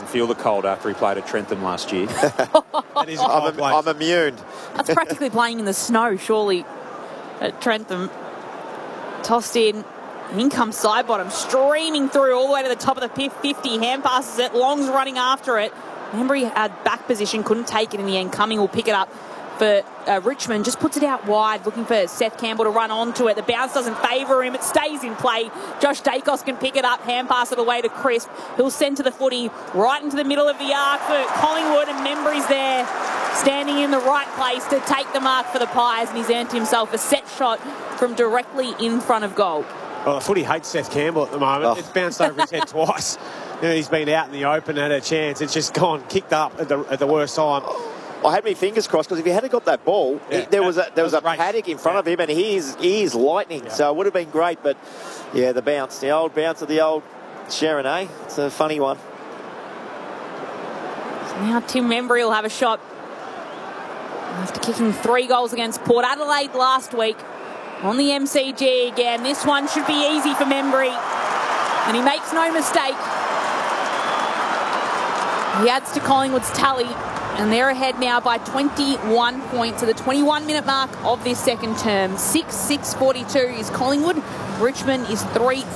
feel the cold after he played at Trentham last year. That is a cold place. I'm immune. That's practically playing in the snow, surely, at Trentham. Tossed in. In comes side bottom, streaming through all the way to the top of the 50. Hand passes it. Long's running after it. Embry had back position, couldn't take it in the end. Cumming will pick it up for Richmond. Just puts it out wide, looking for Seth Campbell to run onto it. The bounce doesn't favour him. It stays in play. Josh Dacos can pick it up, hand pass it away to Crisp. He'll send to the footy right into the middle of the arc for Collingwood, and Membry's there, standing in the right place to take the mark for the Pies, and he's earned himself a set shot from directly in front of goal. Well, the footy hates Seth Campbell at the moment. It's bounced over his head twice. He's been out in the open, had a chance. It's just gone, kicked up at the worst time. I had my fingers crossed because if he hadn't got that ball, there was a paddock in front of him, and he is lightning. So it would have been great. But yeah, the old bounce of the old Sharon, eh? It's a funny one. So now Tim Membry will have a shot after kicking 3 goals against Port Adelaide last week. On the MCG again. This one should be easy for Membry, and he makes no mistake. He adds to Collingwood's tally, and they're ahead now by 21 points to the 21-minute mark of this second term. 6-6-42 is Collingwood. Richmond is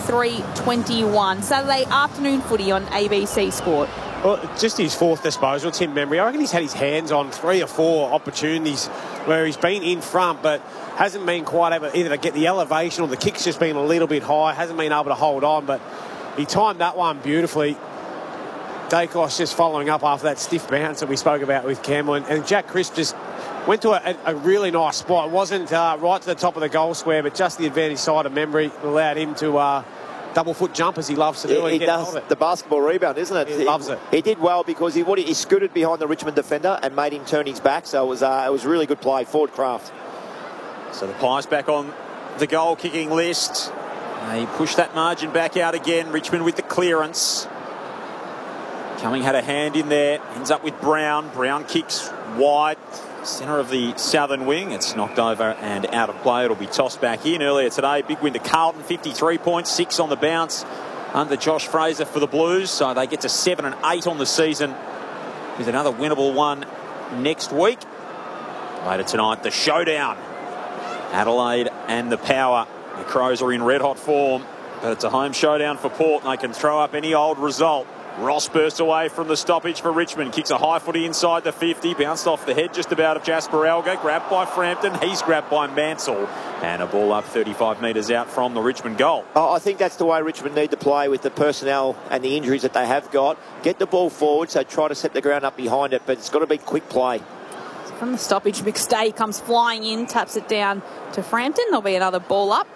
3-3-21. Saturday afternoon footy on ABC Sport. Well, just his 4th disposal, Tim Membry. I reckon he's had his hands on 3 or 4 opportunities where he's been in front, but hasn't been quite able either to get the elevation, or the kick's just been a little bit high, hasn't been able to hold on, but he timed that one beautifully. Dacos just following up after that stiff bounce that we spoke about with Campbell, and Jack Crisp just went to a really nice spot. It wasn't right to the top of the goal square, but just the advantage side of Membry allowed him to double foot jump, as he loves to do. He does the basketball rebound, isn't it? He loves it. He did well because he scooted behind the Richmond defender and made him turn his back, so it was a really good play. Ford Craft. So the Pies back on the goal-kicking list. They push that margin back out again. Richmond with the clearance. Cumming had a hand in there. Ends up with Brown. Brown kicks wide. Centre of the southern wing. It's knocked over and out of play. It'll be tossed back in. Earlier today, big win to Carlton. 53 points, 6 on the bounce under Josh Fraser for the Blues. So they get to 7 and 8 on the season with another winnable one next week. Later tonight, the showdown. Adelaide and the Power. The Crows are in red-hot form, but it's a home showdown for Port, and they can throw up any old result. Ross bursts away from the stoppage for Richmond. Kicks a high footy inside the 50. Bounced off the head just about of Jasper Alger. Grabbed by Frampton. He's grabbed by Mansell. And a ball up 35 metres out from the Richmond goal. I think that's the way Richmond need to play with the personnel and the injuries that they have got. Get the ball forward, so try to set the ground up behind it, but it's got to be quick play. From the stoppage, McStay comes flying in, taps it down to Frampton. There'll be another ball up.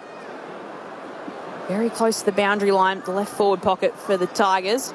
Very close to the boundary line, the left forward pocket for the Tigers.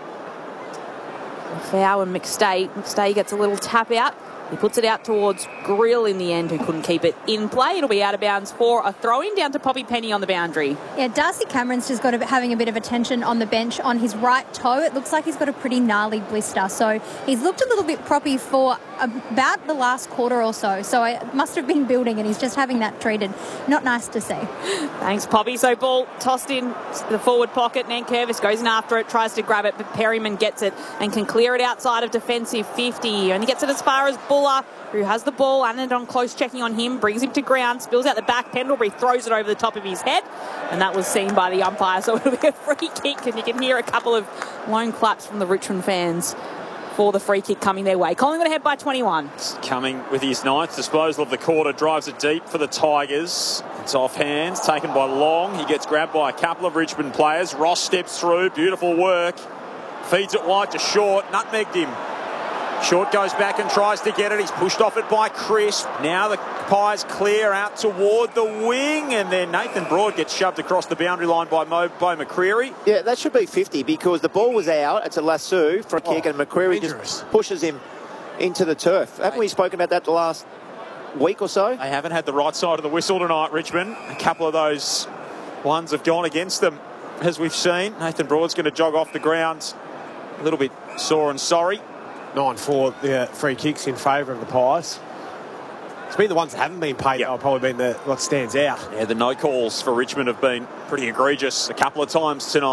Foul and McStay. McStay gets a little tap out. He puts it out towards Grill in the end, who couldn't keep it in play. It'll be out of bounds for a throw-in down to Poppy Penny on the boundary. Yeah, Darcy Cameron's just got having a bit of attention on the bench on his right toe. It looks like he's got a pretty gnarly blister. So he's looked a little bit proppy for about the last quarter or so. So it must have been building, and he's just having that treated. Not nice to see. Thanks, Poppy. So ball tossed in the forward pocket. Nankervis goes in after it, tries to grab it, but Perryman gets it and can clear it outside of defensive 50. And he gets it as far as Buller, who has the ball. Anandon close checking on him, brings him to ground, spills out the back. Pendlebury throws it over the top of his head, and that was seen by the umpire. So it'll be a free kick, and you can hear a couple of lone claps from the Richmond fans for the free kick coming their way. Collingwood ahead by 21. Cumming with his 9th disposal of the quarter, drives it deep for the Tigers. It's off hands, taken by Long. He gets grabbed by a couple of Richmond players. Ross steps through, beautiful work. Feeds it wide to Short, nutmegged him. Short goes back and tries to get it. He's pushed off it by Crisp. Now the Pies clear out toward the wing, and then Nathan Broad gets shoved across the boundary line by Bo McCreery. Yeah, that should be 50 because the ball was out. It's a lasso for a kick, and McCreery just pushes him into the turf. Haven't we spoken about that the last week or so? They haven't had the right side of the whistle tonight, Richmond. A couple of those ones have gone against them, as we've seen. Nathan Broad's going to jog off the ground a little bit sore and sorry. 9-4, the free kicks in favour of the Pies. It's been the ones that haven't been paid, though, probably been what stands out. Yeah, the no calls for Richmond have been pretty egregious a couple of times tonight.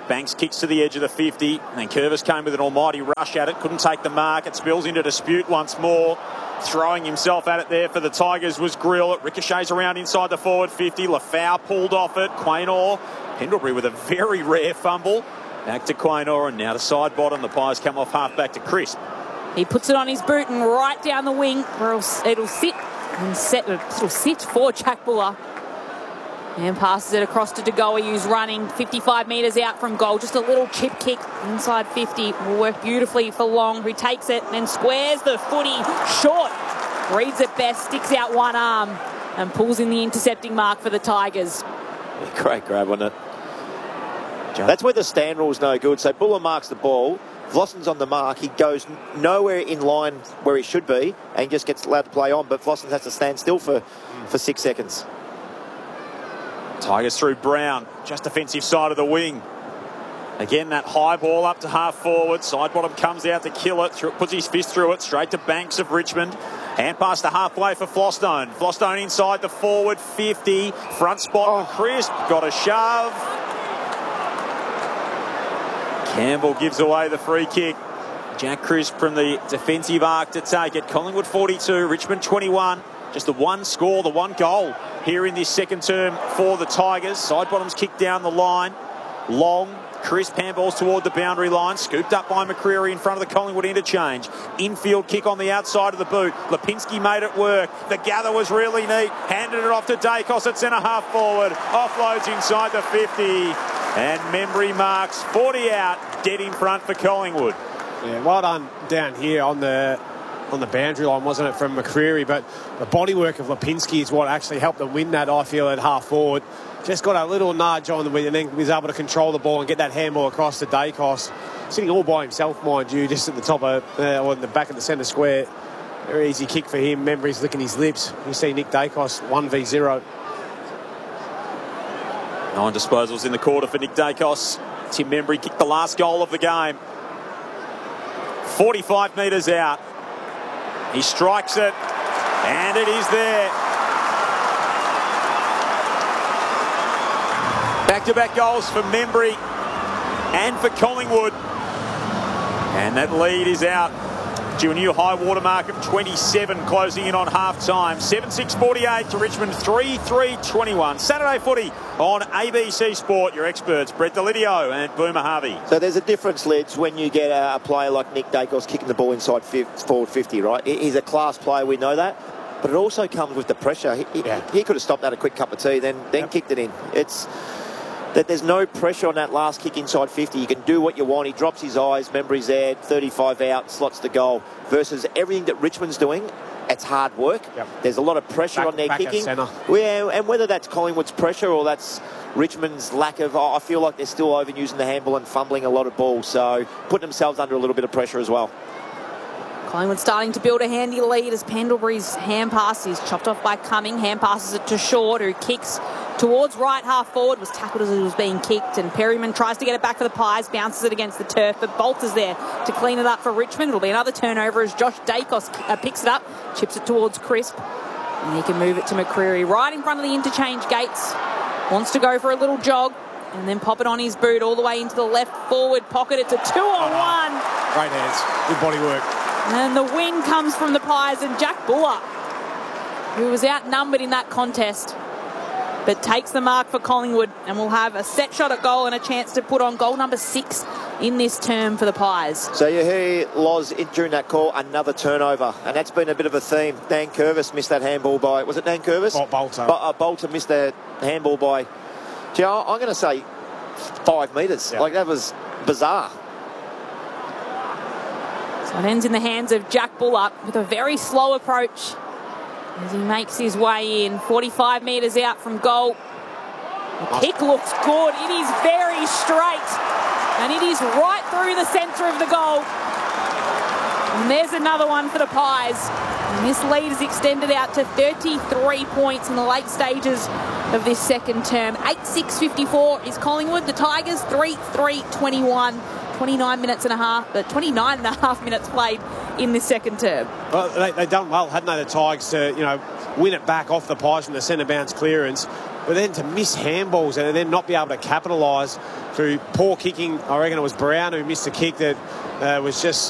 Banks kicks to the edge of the 50. And then Curvis came with an almighty rush at it. Couldn't take the mark. It spills into dispute once more. Throwing himself at it there for the Tigers was Grill. It ricochets around inside the forward 50. Lafau pulled off it. Quaynor. Pendlebury with a very rare fumble. Back to Quaynor, and now to side bottom. The Pies come off half back to Crisp. He puts it on his boot and right down the wing where it'll sit and set. It'll sit for Jack Buller. And passes it across to DeGoey, who's running 55 metres out from goal. Just a little chip kick inside 50. Will work beautifully for Long, who takes it and then squares the footy short. Reads it best, sticks out one arm and pulls in the intercepting mark for the Tigers. Yeah, great grab, wasn't it? That's where the stand rule's no good. So Buller marks the ball. Vlosson's on the mark. He goes nowhere in line where he should be and just gets allowed to play on. But Vlossen has to stand still for 6 seconds. Tigers through Brown. Just defensive side of the wing. Again, that high ball up to half forward. Side bottom comes out to kill it. Puts his fist through it. Straight to Banks of Richmond. Hand pass to halfway for Flostone. Flostone inside the forward 50. Front spot. Crisp. Got a shove. Campbell gives away the free kick. Jack Crisp from the defensive arc to take it. Collingwood 42, Richmond 21. Just the one score, the one goal here in this second term for the Tigers. Side bottoms kick down the line. Long. Crisp handballs toward the boundary line. Scooped up by McCreary in front of the Collingwood interchange. Infield kick on the outside of the boot. Lipinski made it work. The gather was really neat. Handed it off to Dacos at centre half forward. Offloads inside the 50. And Membry marks 40 out. Dead in front for Collingwood. Yeah, well done down here on the boundary line, wasn't it, from McCreary? But the bodywork of Lipinski is what actually helped them win that, I feel, at half forward. Just got a little nudge on the wing and then was able to control the ball and get that handball across to Dacos. Sitting all by himself, mind you, just at the top of, or in the back of the centre square. Very easy kick for him. Membry's licking his lips. You see Nick Dacos 1v0. 9 disposals in the quarter for Nick Dacos. Tim Membry kicked the last goal of the game. 45 metres out. He strikes it, and it is there. Back-to-back goals for Membry and for Collingwood. And that lead is out to a new high watermark of 27, closing in on half-time. 7-6-48 to Richmond, 3-3-21. Saturday footy on ABC Sport. Your experts, Brett Delidio and Boomer Harvey. So there's a difference, Lids, when you get a player like Nick Dacos kicking the ball inside forward 50, right? He's a class player, we know that. But it also comes with the pressure. He could have stopped that a quick cup of tea, then kicked it in. It's that there's no pressure on that last kick inside 50. You can do what you want. He drops his eyes, Membry's there, 35 out, slots the goal. Versus everything that Richmond's doing, it's hard work. Yep. There's a lot of pressure on their kicking. Yeah, and whether that's Collingwood's pressure or that's Richmond's lack of, I feel like they're still overusing the handball and fumbling a lot of balls. So putting themselves under a little bit of pressure as well. Collingwood starting to build a handy lead as Pendlebury's hand pass is chopped off by Cumming. Hand passes it to Short, who kicks towards right half forward, was tackled as it was being kicked, and Perryman tries to get it back for the Pies, bounces it against the turf, but Bolter's there to clean it up for Richmond. It'll be another turnover as Josh Dacos picks it up, chips it towards Crisp, and he can move it to McCreary right in front of the interchange gates. Wants to go for a little jog and then pop it on his boot all the way into the left forward pocket. It's a 2-on-1. Great hands, good body work. And the win comes from the Pies and Jack Buller, who was outnumbered in that contest, but takes the mark for Collingwood and will have a set shot at goal and a chance to put on goal number 6 in this term for the Pies. So you hear Loz during that call, another turnover, and that's been a bit of a theme. Dan Curvis missed that handball by, was it Dan Curvis? Bolter. Bolter missed that handball by, I'm going to say 5 metres. Yeah. Like, that was bizarre. So it ends in the hands of Jack Buller with a very slow approach as he makes his way in, 45 metres out from goal. The kick looks good. It is very straight, and it is right through the centre of the goal. And there's another one for the Pies. And this lead is extended out to 33 points in the late stages of this second term. 8-6-54 is Collingwood. The Tigers 3-3-21. 29 and a half minutes played in this second term. Well, they've done well, hadn't they, the Tigers, to win it back off the Pies from the centre bounce clearance. but then to miss handballs and then not be able to capitalise through poor kicking. I reckon it was Brown who missed a kick that was just